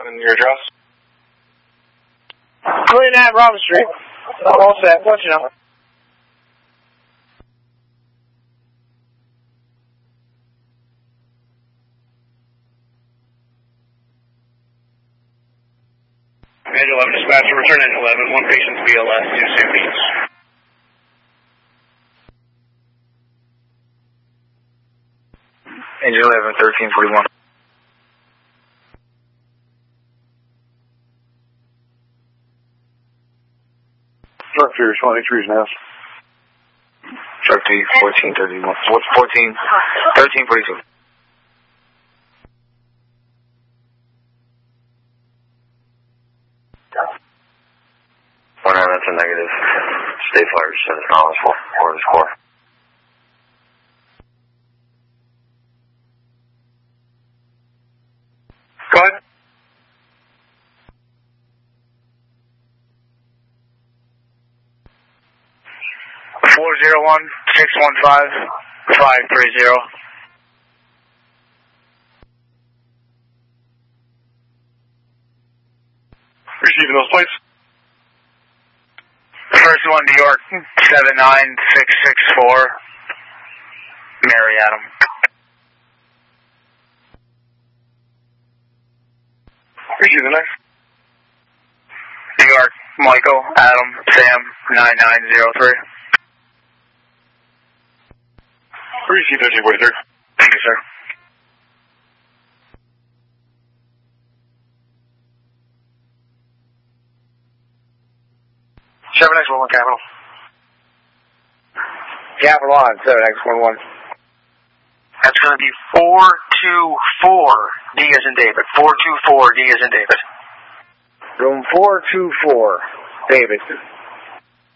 And your address? 29 Robin Street. All set. What you know? Angel 11 dispatcher, return Angel 11. One patient's BLS, 2 safeties. Angel 11, 1341. Truck 3, 23 now. Truck 3, 1431. What's 14? 1342. That's a negative. State Fire said it's not for the score. Go ahead. $401-615-530. Receiving those plates. First one, New York, 79664, Mary Adam. Receiving the next. New York, Michael, Adam, Sam, 9903. Receive 1343. Thank you, sir. Seven X11 Capital. Capital on 7X11. That's going to be 424 D as in David. 424 D as in David. Room 424, David.